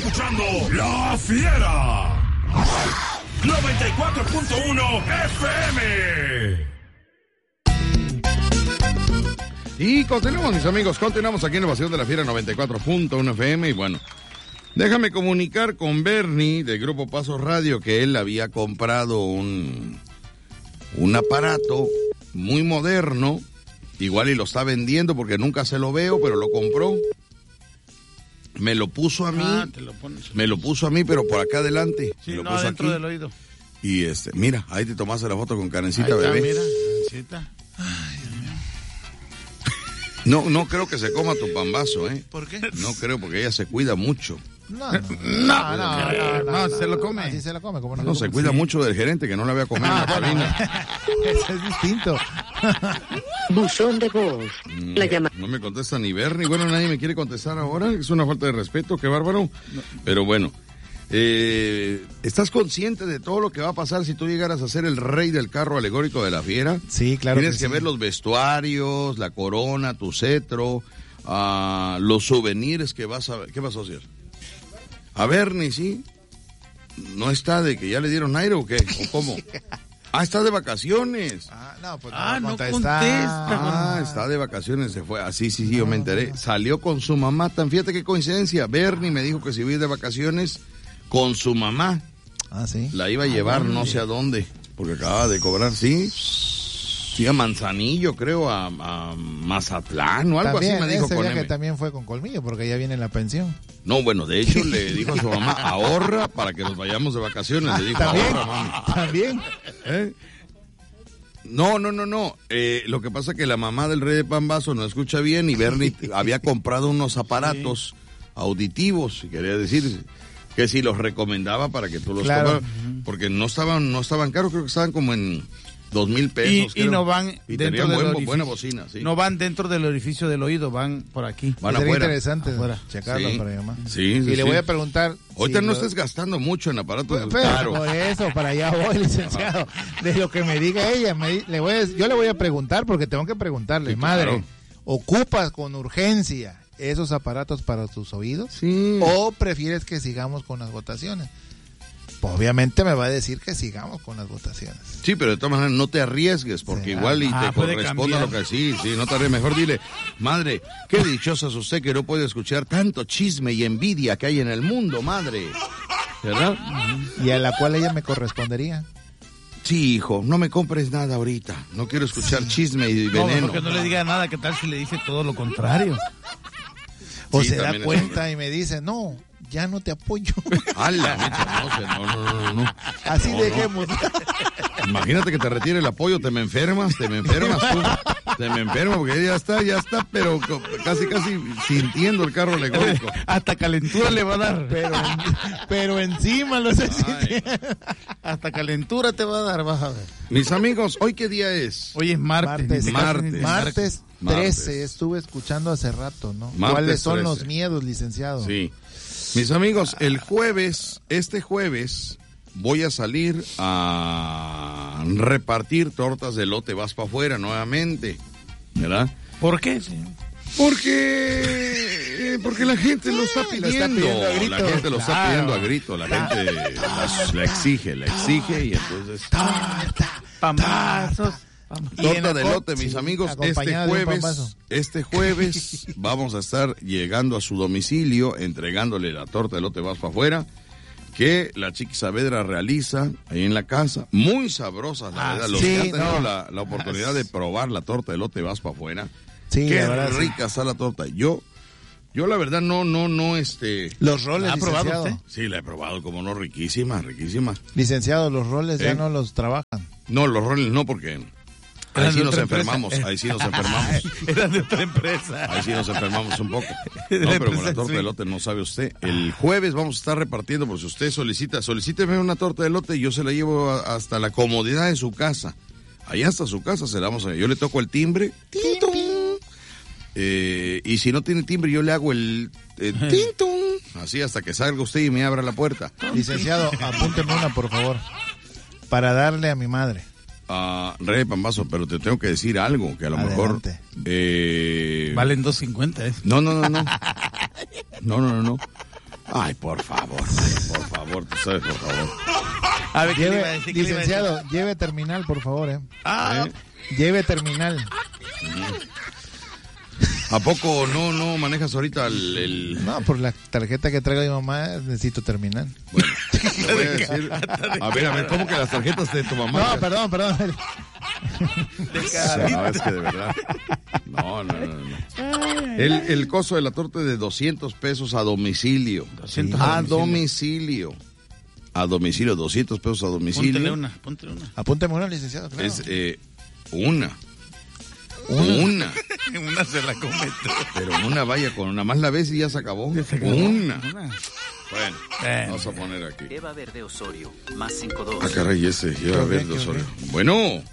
escuchando La Fiera. 94.1 FM. Y continuamos, mis amigos, continuamos aquí en el Pasión de la Fiera 94.1 FM. Y bueno, déjame comunicar con Bernie del Grupo Pasos Radio que él había comprado un aparato muy moderno, igual y lo está vendiendo porque nunca se lo veo, pero lo compró. Me lo puso a mí, me lo puso a mí, pero por acá adelante. Sí, me lo no, puso adentro aquí. del oído. Y mira, ahí te tomaste la foto con Karencita, Ahí está, bebé. mira, Karencita. Ay, Dios mío. No creo que se coma tu pambazo, ¿eh? ¿Por qué? No creo, porque ella se cuida mucho. No, se lo come. Así se lo come, ¿cómo no? No, se cuida mucho del gerente que no la voy a comer en la cabina. Eso es distinto. Buzón de voz. La llama. No me contesta ni Bernie. Bueno, nadie me quiere contestar ahora. Es una falta de respeto, qué bárbaro. Pero bueno, ¿estás consciente de todo lo que va a pasar si tú llegaras a ser el rey del carro alegórico de la Fiera? Sí, claro. Tienes que ver los vestuarios, la corona, tu cetro, los souvenirs que vas a ver. ¿Qué pasó, Cier? A Bernie, ¿sí? ¿No está de que ya le dieron aire o qué? ¿O cómo? Está de vacaciones. No contesta. Está de vacaciones, se fue. Sí, yo me enteré. Salió con su mamá. Fíjate qué coincidencia. Bernie me dijo que si iba a ir de vacaciones con su mamá. Sí. La iba a llevar no sé a dónde, porque acababa de cobrar, sí. Sí, a Manzanillo, creo, a Mazatlán o algo también, así me dijo ese con viaje M. también fue con Colmillo, porque ya viene la pensión. No, bueno, de hecho le dijo a su mamá, ahorra para que nos vayamos de vacaciones. Le dijo, ¿También? ahorra, mami. ¿También? No. Lo que pasa es que la mamá del Rey de Pambazo no escucha bien y Bernie había comprado unos aparatos auditivos, quería decir que si los recomendaba para que tú los tomaras, porque no estaban caros, creo que estaban como en 2,000 pesos. Y no van y dentro tenían del orificio. buena bocina, sí. No van dentro del orificio del oído, van por aquí. Van Sería afuera. interesante checarlo para llamar. Sí, y le voy a preguntar. Ahorita no estés gastando mucho en aparatos caros. Por eso, para allá voy, licenciado. De lo que me diga ella, yo le voy a preguntar, porque tengo que preguntarle, madre, claro. ¿ocupas con urgencia esos aparatos para tus oídos? Sí. ¿O prefieres que sigamos con las votaciones? Pues obviamente me va a decir que sigamos con las votaciones. Sí, pero de todas maneras no te arriesgues, porque igual y te corresponda lo que sí, no te arriesgues. Mejor dile, madre, qué dichosa es usted que no puede escuchar tanto chisme y envidia que hay en el mundo, madre. ¿Verdad? Y a la cual ella me correspondería. Sí, hijo, no me compres nada ahorita. No quiero escuchar chisme y veneno. No, porque no le diga nada, ¿qué tal si le dice todo lo contrario? O se da cuenta y me dice, no, ya no te apoyo. No. Así dejemos. Imagínate que te retire el apoyo, te me enfermas tú. Te me enfermas porque ya está, pero casi sintiendo el carro alegórico. Hasta calentura le va a dar. Pero encima lo sé. Hasta calentura te va a dar, vas a ver. Mis amigos, ¿hoy qué día es? Hoy es martes. Martes 13, estuve escuchando hace rato, ¿no? Martes ¿Cuáles son 13. los miedos, licenciado? Sí. Mis amigos, este jueves, voy a salir a repartir tortas de elote vas para afuera nuevamente, ¿verdad? ¿Por qué, señor? Porque la gente lo está pidiendo. La gente lo está pidiendo a grito. La gente la exige y entonces... Pambazos. Torta de elote, mis amigos, este jueves vamos a estar llegando a su domicilio, entregándole la torta de elote vas para afuera, que la Chiqui Saavedra realiza ahí en la casa, muy sabrosa, la verdad. Los que han tenido la oportunidad de probar la torta de elote vas para afuera, qué rica está la torta. Yo la verdad no, Los roles, ¿ha probado usted? Sí, la he probado, como no, riquísima. Licenciado, los roles ya no los trabajan. No, los roles no, porque... Ahí sí nos enfermamos. Eran de otra empresa. Ahí sí nos enfermamos un poco. No, pero con la torta de elote no sabe usted. El jueves vamos a estar repartiendo, por si usted solicíteme una torta de elote y yo se la llevo hasta la comodidad de su casa. Allá hasta su casa se la vamos a... Yo le toco el timbre. Y si no tiene timbre, yo le hago el tintum. Así hasta que salga usted y me abra la puerta. Licenciado, apúnteme una, por favor, para darle a mi madre. Rey Pambazo, pero te tengo que decir algo que a lo mejor valen $2.50. No. Ay, por favor, tú sabes, por favor. A ver, ¿qué le iba a decir? Licenciado, lleve terminal, por favor, Ah, Lleve terminal. ¿A poco no manejas ahorita el... No, por la tarjeta que traiga mi mamá necesito terminal. Bueno, le voy a decir... A ver, ¿cómo que las tarjetas de tu mamá? No, perdón. No, es que de verdad. No. El costo de la torta es de 200 pesos a domicilio. 200 a domicilio. A domicilio, 200 pesos a domicilio. Póntele una. Apúnteme una, licenciado, claro. Es Una se la come. Pero una vaya con una más la vez y ya se acabó. Una. Bueno, vamos a poner aquí. Eva Verde Osorio, más 52. Ah, caray, ese, Eva Verde Osorio. Bueno.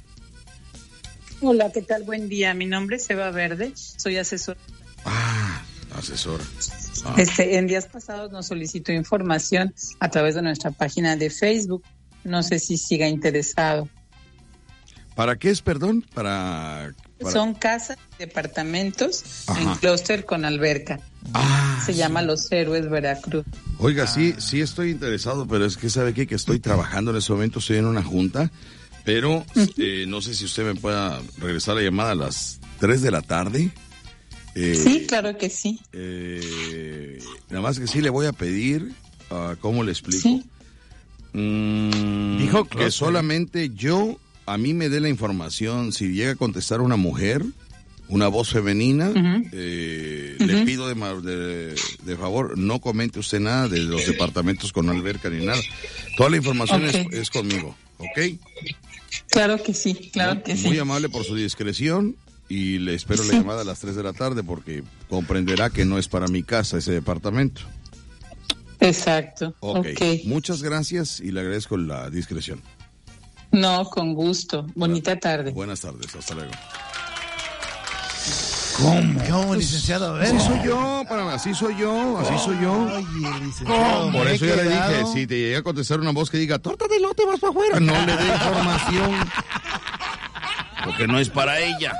Hola, ¿qué tal? Buen día. Mi nombre es Eva Verde, soy asesora. Asesora. En días pasados nos solicitó información a través de nuestra página de Facebook. No sé si siga interesado. ¿Para qué es, perdón? Para... Son casas, departamentos en Ajá. clúster con alberca. Se llama Los Héroes Veracruz. Oiga, sí estoy interesado, pero es que ¿sabe qué? Que estoy trabajando en ese momento, estoy en una junta, pero no sé si usted me pueda regresar la llamada a las 3 de la tarde. Sí, claro que sí. Nada más que sí le voy a pedir, ¿cómo le explico? Sí. Dijo que solamente a mí me dé la información. Si llega a contestar una mujer, una voz femenina, le pido de favor, no comente usted nada de los departamentos con alberca ni nada. Toda la información es conmigo, ¿ok? Claro que sí, Muy amable por su discreción y le espero la llamada a las 3 de la tarde porque comprenderá que no es para mi casa ese departamento. Exacto. Ok. Muchas gracias y le agradezco la discreción. No, con gusto. Bonita tarde. Buenas tardes, hasta luego. ¿Cómo, licenciado? A ver. Así soy yo. Oye, licenciado. Por eso yo le dije, si te llega a contestar una voz que diga, torta de elote, vas para afuera, no le dé información. Porque no es para ella.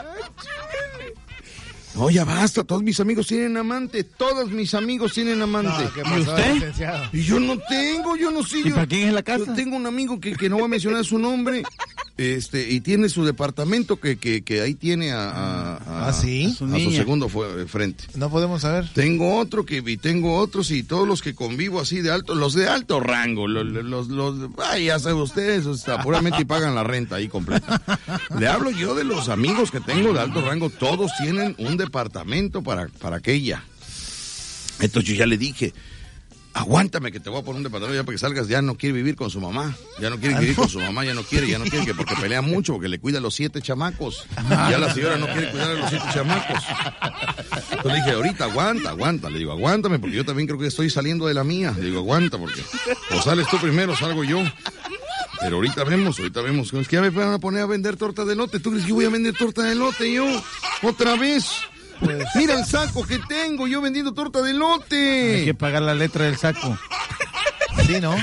No, ya basta, todos mis amigos tienen amante, No, ¿qué pasó, ¿Y usted? licenciado? Y yo no sigo. ¿Y para quién es la casa? Yo tengo un amigo que no voy a mencionar su nombre, y tiene su departamento que ahí tiene ¿sí? a su segundo frente. No podemos saber. Tengo otros y todos los que convivo así los de alto rango, ya sabe ustedes, puramente pagan la renta ahí completa. Le hablo yo de los amigos que tengo de alto rango, todos tienen un departamento para aquella. Entonces yo ya le dije, aguántame que te voy a poner un departamento ya para que salgas, ya no quiere vivir con su mamá, ya no quiere que porque pelea mucho, porque le cuida a los 7 chamacos, ya la señora no quiere cuidar a los 7 chamacos. Entonces le dije, ahorita aguanta, le digo, aguántame porque yo también creo que estoy saliendo de la mía, le digo, aguanta porque o sales tú primero, salgo yo. Pero ahorita vemos, es que ya me van a poner a vender torta de elote. ¿Tú crees que yo voy a vender torta de elote yo? ¿Otra vez? Pues, mira el saco que tengo, yo vendiendo torta de elote. Hay que pagar la letra del saco. Sí, ¿no?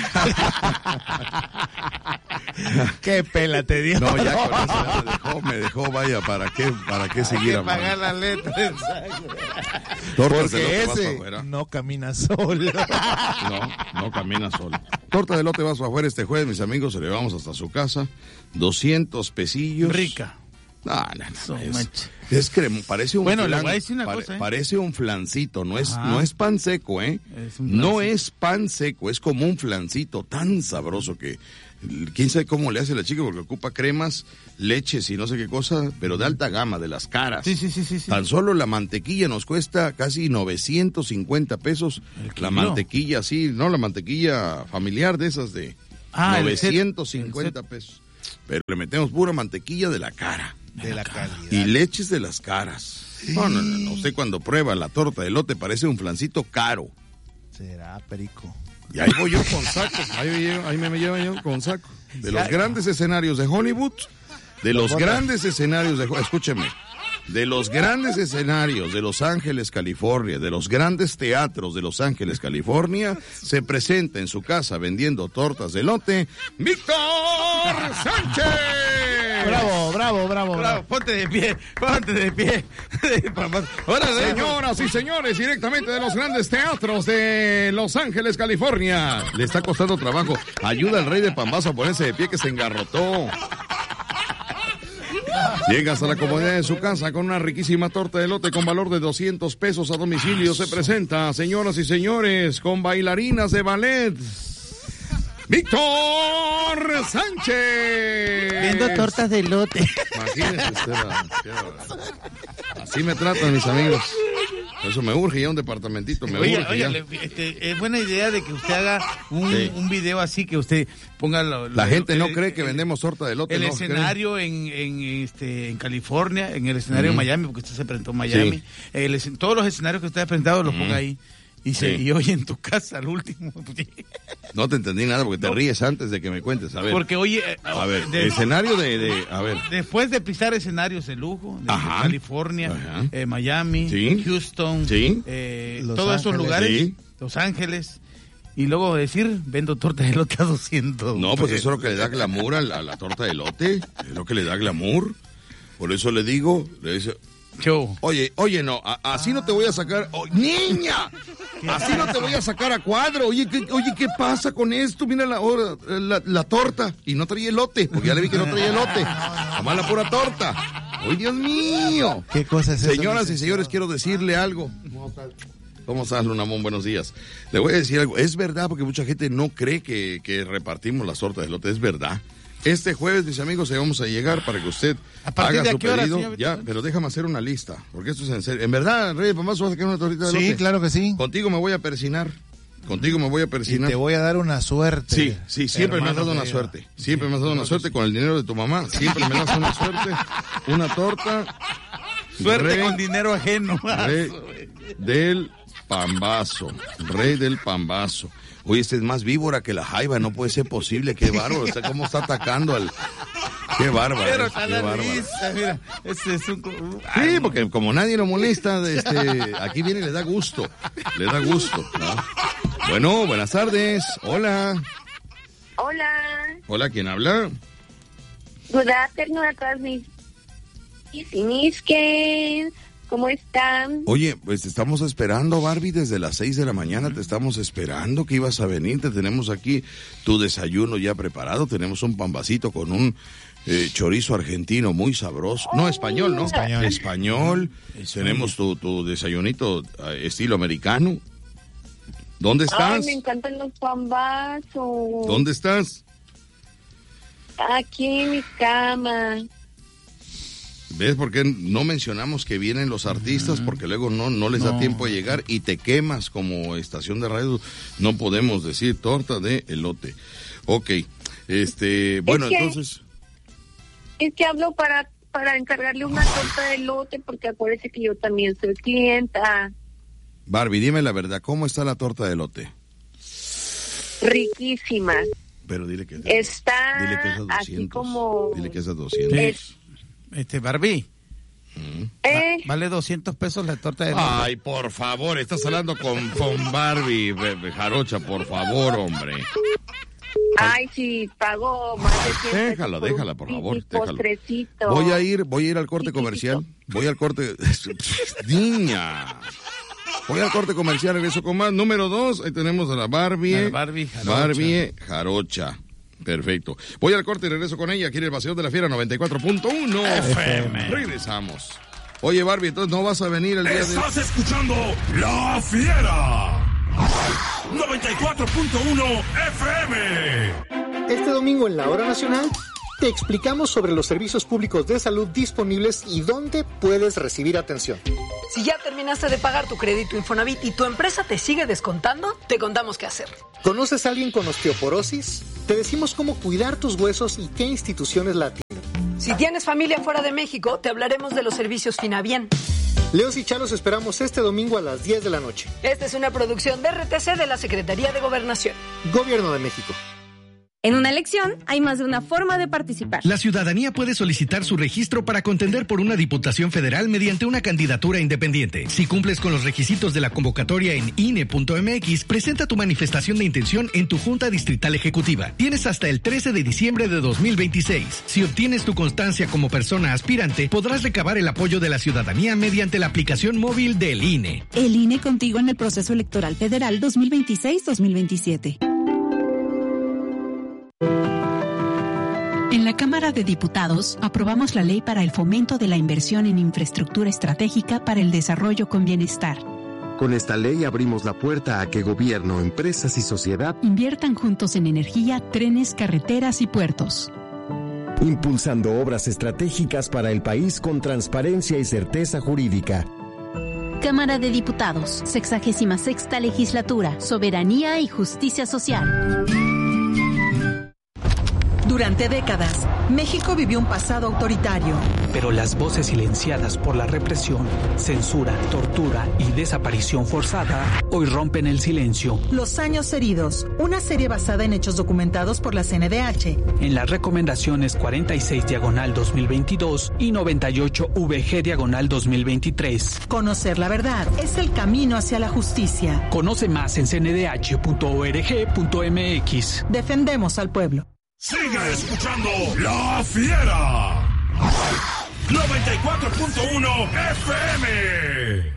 Qué pela te dio. No, ya con eso me dejó, vaya, ¿para qué seguir Hay que pagar la letra del saco. Tortas de Porque elote vas ese afuera. no camina solo. No camina solo. Torta de elote vas afuera este jueves, mis amigos, se le vamos hasta su casa. 200 pesillos. Rica. No. Es que parece un Bueno, flan, le voy a decir una cosa, parece un flancito, no es pan seco, no es pan seco, es como un flancito tan sabroso que quién sabe cómo le hace la chica porque ocupa cremas, leches y no sé qué cosa, pero de alta gama, de las caras. Sí. Tan solo la mantequilla nos cuesta casi 950 pesos. La mantequilla, la mantequilla familiar de esas de 950 pesos. Pero le metemos pura mantequilla de la cara. De la calidad. Y leches de las caras. Sí. No. Usted cuando prueba la torta de elote parece un flancito caro. Será perico. Y ahí voy yo con saco. Ahí me llevan yo con saco. De los grandes escenarios de Hollywood. Escúcheme. De los grandes escenarios de Los Ángeles, California, de los grandes teatros de Los Ángeles, California, se presenta en su casa vendiendo tortas de elote, ¡Víctor Sánchez! Bravo, ponte de pie. Órale. Señoras y señores, directamente de los grandes teatros de Los Ángeles, California. Le está costando trabajo. Ayuda al rey de Pambazo a ponerse de pie, que se engarrotó. Llega hasta la comodidad de su casa con una riquísima torta de elote con valor de 200 pesos a domicilio. Se presenta, señoras y señores, con bailarinas de ballet, Víctor Sánchez. Viendo tortas de elote. Imagínese usted. Así me tratan mis amigos. Por eso me urge ya un departamentito. Oye, es buena idea de que usted haga un video así, que usted ponga... La gente no cree que vendemos torta de elote. El escenario en California, en el escenario de Miami, porque usted se presentó en Miami. Sí. Todos los escenarios que usted ha presentado los ponga ahí. Y oye, en tu casa, al último. No te entendí nada porque te ríes antes de que me cuentes. A ver. Porque, oye... a ver, escenario a ver. Después de pisar escenarios de lujo, de California, Miami, Houston, todos esos lugares, Los Ángeles, y luego decir, vendo torta de elote a 200. No, pues eso es lo que le da glamour a la torta de elote. Es lo que le da glamour. Por eso le digo, le dice... Oye, no, así no te voy a sacar, niña, así no te voy a sacar a cuadro. Oye, ¿qué pasa con esto? Mira la torta, y no traía elote, porque ya le vi que no traía elote, nomás la pura torta. ¡Ay, Dios mío! ¿Qué cosa es eso? Señoras y señores, quiero decirle algo. ¿Cómo estás, Lunamón? Buenos días. Le voy a decir algo, es verdad, porque mucha gente no cree que repartimos las tortas de elote, es verdad. Este jueves, mis amigos, vamos a llegar para que usted haga su pedido. Ya, pero déjame hacer una lista, porque esto es en serio. En verdad, Rey de Pambazo, ¿vas a sacar una tortita de elote? Sí, claro que sí. Contigo me voy a persinar. Y te voy a dar una suerte. Sí, siempre me has dado una suerte. Siempre me has dado una suerte con el dinero de tu mamá. Siempre me das una suerte. Una torta. Suerte con dinero ajeno. Rey del Pambazo. Rey del Pambazo. Oye, este es más víbora que la jaiba, no puede ser posible, qué bárbaro, o sea, cómo está atacando al... Qué bárbaro. Pero está la risa, mira, ese es un... Sí, porque como nadie lo molesta, aquí viene y le da gusto, ¿no? Bueno, buenas tardes, hola. Hola, ¿quién habla? Good afternoon a todas mis que... ¿Cómo están? Oye, pues te estamos esperando, Barbie, desde las 6 de la mañana te estamos esperando que ibas a venir. Te tenemos aquí tu desayuno ya preparado. Tenemos un pambacito con un chorizo argentino muy sabroso. No, español, ¿no? Español. Tenemos tu desayunito estilo americano. ¿Dónde estás? Ay, me encantan los pambazos. ¿Dónde estás? Aquí en mi cama. ¿Ves por qué no mencionamos que vienen los artistas? Porque luego no les da tiempo de llegar y te quemas como estación de radio. No podemos decir torta de elote. Ok, bueno, entonces... Es que hablo para encargarle una torta de elote, porque acuérdese que yo también soy clienta. Barbie, dime la verdad, ¿cómo está la torta de elote? Riquísima. Pero dile que está dile que es a 200. Así como... Dile que es a 200. Barbie. Vale 200 pesos la torta de elote. Ay, por favor, estás hablando con Barbie, Jarocha, por favor, hombre. Ay, sí, pago más de 100. Déjala, por favor, postrecito. Voy a ir al corte comercial. Voy al corte... Niña. Voy al corte comercial, regreso con más. Número 2, ahí tenemos a la Barbie Jarocha. Perfecto. Voy al corte y regreso con ella aquí en el Paseo de la Fiera 94.1 FM. Regresamos. Oye, Barbie, entonces no vas a venir el día de... Estás escuchando La Fiera 94.1 FM. Este domingo en la Hora Nacional te explicamos sobre los servicios públicos de salud disponibles y dónde puedes recibir atención. Si ya terminaste de pagar tu crédito Infonavit y tu empresa te sigue descontando, te contamos qué hacer. ¿Conoces a alguien con osteoporosis? Te decimos cómo cuidar tus huesos y qué instituciones la atienden. Si tienes familia fuera de México, te hablaremos de los servicios Finabien. Leos y Chalos esperamos este domingo a las 10 de la noche. Esta es una producción de RTC de la Secretaría de Gobernación. Gobierno de México. En una elección hay más de una forma de participar. La ciudadanía puede solicitar su registro para contender por una diputación federal mediante una candidatura independiente. Si cumples con los requisitos de la convocatoria en INE.mx, presenta tu manifestación de intención en tu Junta Distrital Ejecutiva. Tienes hasta el 13 de diciembre de 2026. Si obtienes tu constancia como persona aspirante, podrás recabar el apoyo de la ciudadanía mediante la aplicación móvil del INE. El INE contigo en el proceso electoral federal 2026-2027. En la Cámara de Diputados aprobamos la ley para el fomento de la inversión en infraestructura estratégica para el desarrollo con bienestar. Con esta ley abrimos la puerta a que gobierno, empresas y sociedad inviertan juntos en energía, trenes, carreteras y puertos. Impulsando obras estratégicas para el país con transparencia y certeza jurídica. Cámara de Diputados, 66ª Legislatura, Soberanía y Justicia Social. Durante décadas, México vivió un pasado autoritario. Pero las voces silenciadas por la represión, censura, tortura y desaparición forzada hoy rompen el silencio. Los años heridos, una serie basada en hechos documentados por la CNDH. En las recomendaciones 46/2022 y 98/VG/2023. Conocer la verdad es el camino hacia la justicia. Conoce más en cndh.org.mx. Defendemos al pueblo. Sigue escuchando La Fiera. 94.1 FM.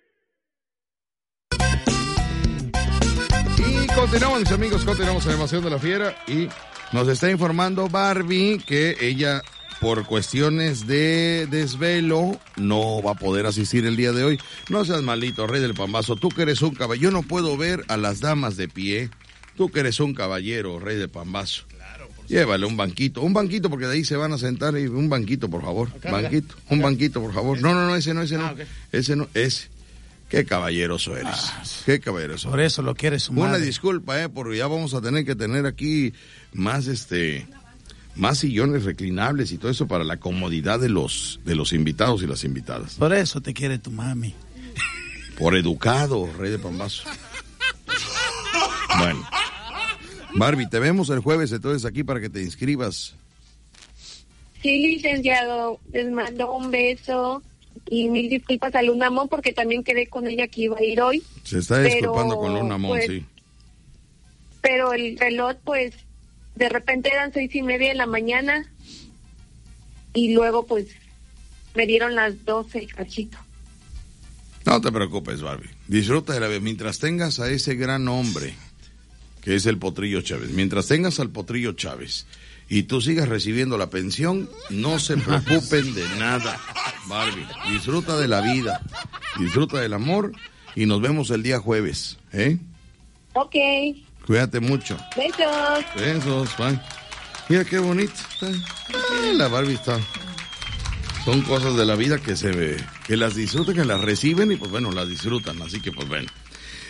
Y continuamos, mis amigos, continuamos en la Evasión de la Fiera. Y nos está informando Barbie que ella, por cuestiones de desvelo, no va a poder asistir el día de hoy. No seas malito, Rey del Pambazo. Tú que eres un caballero. Yo no puedo ver a las damas de pie. Tú que eres un caballero, Rey del Pambazo. Llévale un banquito porque de ahí se van a sentar. Y un banquito, por favor. Banquito, un banquito, por favor. No, ese no. Okay. Ese no, ese. Qué caballeroso eres. Qué caballeroso. Por eso lo quieres su madre. Una disculpa, porque ya vamos a tener que tener aquí más sillones reclinables y todo eso para la comodidad de los invitados y las invitadas. Por eso te quiere tu mami. Por educado, Rey de Pambazo. Bueno. Barbie, te vemos el jueves entonces aquí para que te inscribas. Sí, licenciado, les mando un beso y mil disculpas a Luna Mon porque también quedé con ella que iba a ir hoy. Se está disculpando con Luna Mon, pues, sí. Pero el reloj, pues, de repente eran 6:30 de la mañana y luego, pues, me dieron las 12, cachito. No te preocupes, Barbie. Disfruta de la vida. Mientras tengas a ese gran hombre que es el Potrillo Chávez. Mientras tengas al Potrillo Chávez y tú sigas recibiendo la pensión, no se preocupen de nada, Barbie. Disfruta de la vida, disfruta del amor y nos vemos el día jueves, ¿eh? Ok. Cuídate mucho. Besos. Besos, bye. Mira qué bonito. La Barbie está. Son cosas de la vida que se ve, que las disfrutan, que las reciben y pues bueno, las disfrutan. Así que pues bueno.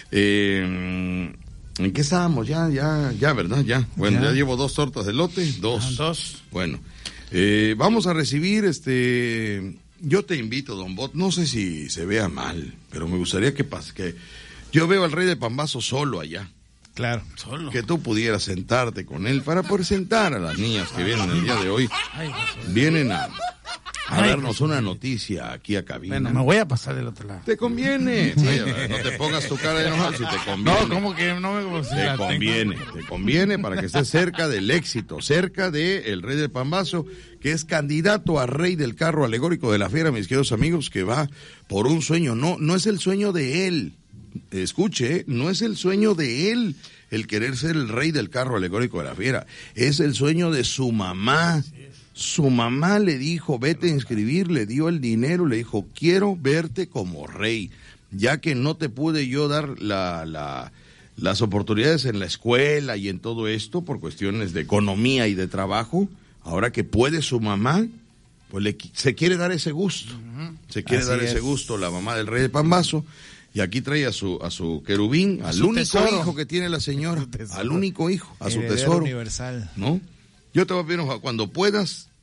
¿En qué estábamos? Ya, ¿verdad? Ya. Bueno, ya llevo 2 tortas de elote. 2. Bueno, vamos a recibir, yo te invito, Don Bot, no sé si se vea mal, pero me gustaría que pase, que yo veo al Rey de Pambazo solo allá. Claro, solo. Que tú pudieras sentarte con él para poder sentar a las niñas que vienen el día de hoy. Vienen a darnos una noticia aquí a cabina. Bueno, me voy a pasar del otro lado. Te conviene. Sí. No te pongas tu cara de enojado si te conviene. No, ¿cómo que no me Te conviene para que estés cerca del éxito, cerca de el Rey del Pambazo, que es candidato a Rey del Carro Alegórico de la Fiera, mis queridos amigos, que va por un sueño. No es el sueño de él. Escuche, no es el sueño de él el querer ser el Rey del Carro Alegórico de la Fiera. Es el sueño de su mamá. Su mamá le dijo, vete a inscribir, le dio el dinero, le dijo, quiero verte como rey, ya que no te pude yo dar las oportunidades en la escuela y en todo esto por cuestiones de economía y de trabajo. Ahora que puede su mamá, pues se quiere dar ese gusto. Se quiere dar ese gusto la mamá del Rey de Pambazo. Y aquí trae a su querubín, al único hijo que tiene la señora, al único hijo, a su tesoro. Universal. ¿No? Yo te voy a pedir, cuando puedas,